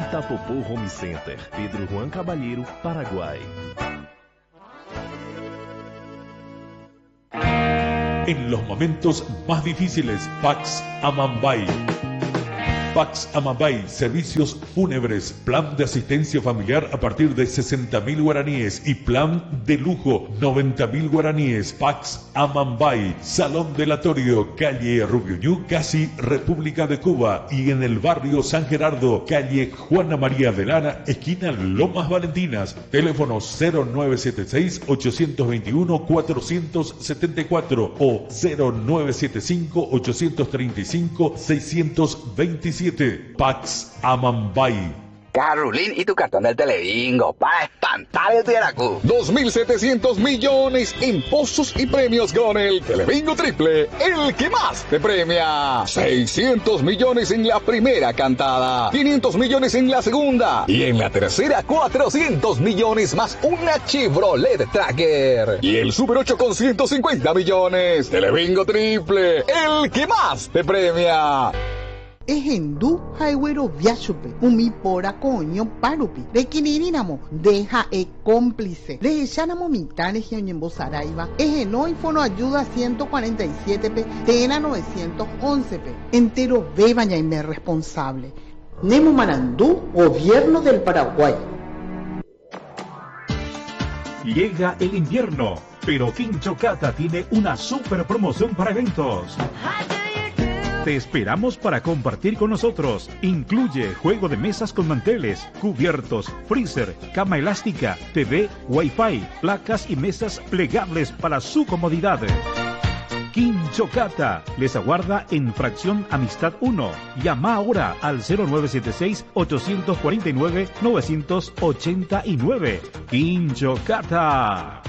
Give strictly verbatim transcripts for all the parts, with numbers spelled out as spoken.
Itapopô Home Center, Pedro Juan Cabalheiro, Paraguay. En los momentos más difíciles, Pax Amambay. Pax Amambay, servicios fúnebres, plan de asistencia familiar a partir de sesenta mil guaraníes y plan de lujo noventa mil guaraníes. Pax Amambay, Salón Velatorio, calle Rubiuñú, casi República de Cuba, y en el barrio San Gerardo, calle Juana María de Lara, esquina Lomas Valentinas. Teléfono cero nueve siete seis, ocho dos uno, cuatro siete cuatro o cero nueve siete cinco, ocho tres cinco, seis dos siete. Pax Amambay. Carolín, ¿y tu cartón del Telebingo para espantar el Tiaracu? dos mil setecientos millones en pozos y premios con el Telebingo Triple, el que más te premia. seiscientos millones en la primera cantada, quinientos millones en la segunda y en la tercera cuatrocientos millones más una Chevrolet Tracker. Y el Super ocho con ciento cincuenta millones. Telebingo Triple, el que más te premia. Ejendu Highway Viachupe, Umi Pora Coño Parupi, de Quinirinamo, deja e cómplice, de Echanamo Mitanes y Oñembo Saraiva, Ejeno y Fono Ayuda ciento cuarenta y siete P, Tena novecientos once P, entero beban y me responsable. Nemo Marandú, Gobierno del Paraguay. Llega el invierno, pero Quinchocata tiene una super promoción para eventos. Te esperamos para compartir con nosotros. Incluye juego de mesas con manteles, cubiertos, freezer, cama elástica, T V, Wi-Fi, placas y mesas plegables para su comodidad. Quinchocata les aguarda en Fracción Amistad uno. Llama ahora al cero nueve siete seis, ocho cuatro nueve, nueve ocho nueve. Quinchocata.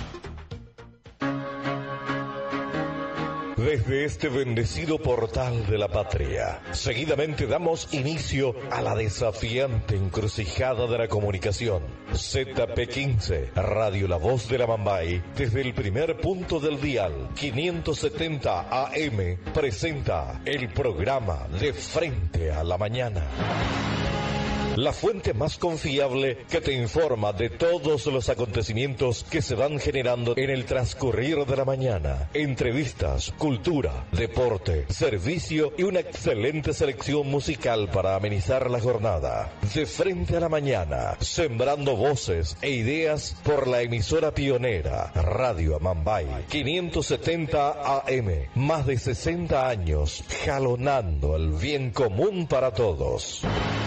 Desde este bendecido portal de la patria, seguidamente damos inicio a la desafiante encrucijada de la comunicación. Z P quince, Radio La Voz de la Mambay, desde el primer punto del dial, quinientos setenta A M, presenta el programa De Frente a la Mañana. La fuente más confiable que te informa de todos los acontecimientos que se van generando en el transcurrir de la mañana. Entrevistas, cultura, deporte, servicio y una excelente selección musical para amenizar la jornada. De Frente a la Mañana, sembrando voces e ideas por la emisora pionera, Radio Amambay, quinientos setenta A M, más de sesenta años, jalonando el bien común para todos.